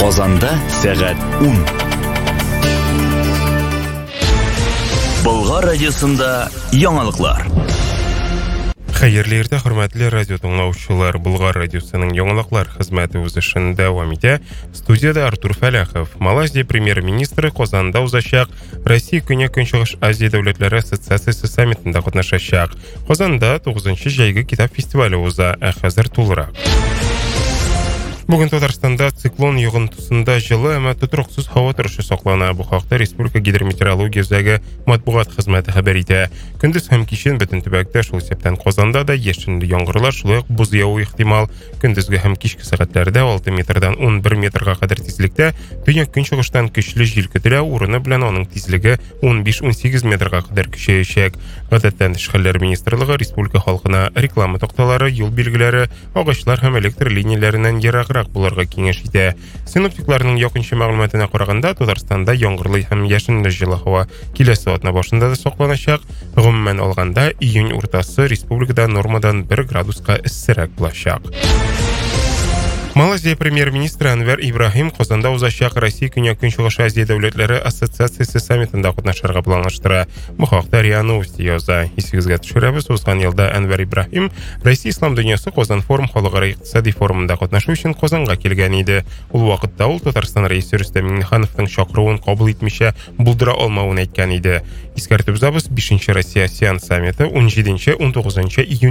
Казанда сәгать 10. Болгар радиосында яңалыклар. Хәерле иртә, хөрмәтле радио тыңлаучылар. Болгар радиосының яңалыклар хезмәте үз эшен дәвам итә. Студияда Артур Фәләхов. Малайзия премьер-министры Казанда узачак Россия Көньяк-Көнчыгыш Азия дәүләтләре ассоциациясе саммитында катнашачак. Казанда 9-нчы җәйге китап фестивале уза, хәзер тулырак. Бүген Татарстанда циклон йогынтысында җылы, әмма тотрыксыз һава торышы саклана. Бу хакта Республика гидрометеорология үзәге матбугат хезмәте хәбәр итә. Көндез һәм кичен бөтен төбәктә, шул исәптән Казанда да яшенле яңгырлар, шулай ук боз яву ихтимал. Көндезге һәм кичке сәгатьләрдә 6 метрдан 11 метрга кадәр тизлектә төньяк-көнчыгыштан көчле җил көтелә, урыны белән аның тизлеге 15-18 метрга кадәр көчәячәк. Гадәттән Эшхәлләр министрлыгы республика халкына реклама такталары, юл билгеләре, агачлар һәм электр линияләреннән ераграк булырга киңәш итә. Синоптикларның якынча мәгълүматына караганда, Татарстанда яңгырлы һәм яшенле җылы һава киләсе атна башында да сакланачак. Гомумән алганда, июнь уртасы республикада нормадан 1 градуска эссерәк булачак. Малайзия премьер-министры Анвар Ибрахим Казанда узачак Россия Көньяк-Көнчыгыш Азия дәүләтләре ассоциациясе саммитында катнашырга планлаштыра. Бу хакта РИА Новости яза. Исегезгә төшерәбез, узган елда Анвар Ибрахим Россия Ислам дөньясы Казан форум халыкара икътисади форумында катнашу өчен Казанга килгән иде. Ул вакытта ул Татарстан рәисе Рөстәм Миңнехановның чакыруын кабул итмичә булдыра алмавын әйткән иде. Искәртеп узабыз, 5-нче Россия-АСЕАН саммиты 17-19 июнь